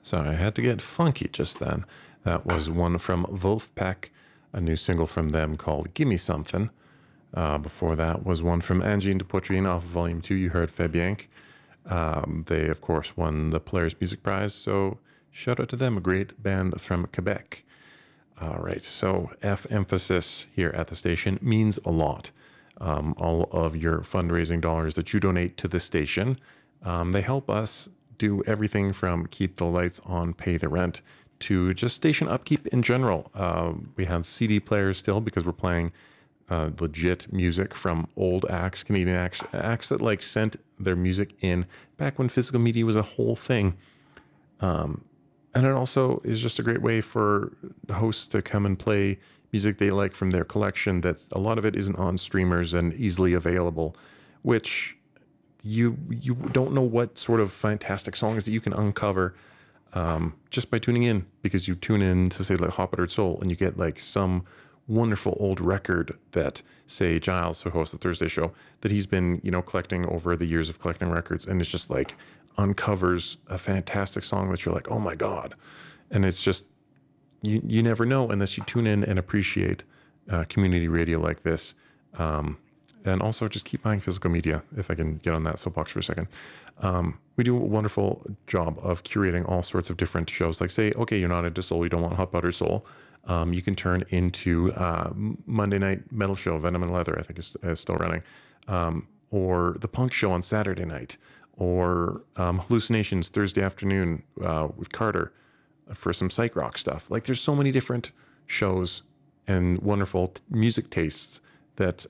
Sorry, I had to get funky just then. That was one from Wolfpack, a new single from them called Gimme Something. Before that was one from Angie and Poitrine off of Volume 2. You heard Fabiank. They, of course, won the Polaris Music Prize, so shout out to them, a great band from Quebec. All right, so F emphasis here at the station means a lot. All of your fundraising dollars that you donate to the station, they help us do everything from keep the lights on, pay the rent, to just station upkeep in general. We have CD players still because we're playing legit music from old acts, Canadian acts that like sent their music in back when physical media was a whole thing. And it also is just a great way for hosts to come and play music they like from their collection that a lot of it isn't on streamers and easily available, which you don't know what sort of fantastic songs that you can uncover just by tuning in, because you tune in to say like Hot Buttered Soul and you get like some wonderful old record that, say, Giles, who hosts the Thursday show, that he's been, collecting over the years of collecting records, and it's just like uncovers a fantastic song that you're like, oh my God. And it's just, you never know unless you tune in and appreciate community radio like this. And also just keep buying physical media, if I can get on that soapbox for a second. We do a wonderful job of curating all sorts of different shows. Like say, okay, you're not into soul, you don't want Hot Butter Soul. You can turn into Monday Night Metal Show, Venom and Leather, I think is still running. Or the Punk Show on Saturday night. Or Hallucinations Thursday afternoon with Carter for some psych rock stuff. Like there's so many different shows and wonderful music tastes that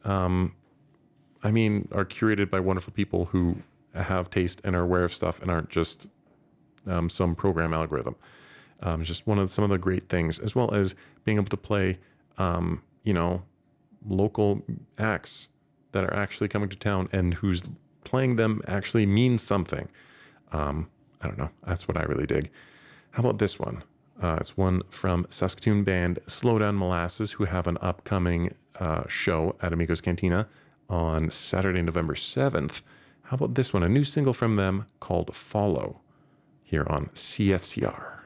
are curated by wonderful people who have taste and are aware of stuff and aren't just some program algorithm. It's just some of the great things, as well as being able to play, local acts that are actually coming to town and who's playing them actually means something. I don't know. That's what I really dig. How about this one? It's one from Saskatoon band Slow Down Molasses, who have an upcoming show at Amigos Cantina on Saturday, November 7th. How about this one? A new single from them called Follow here on CFCR.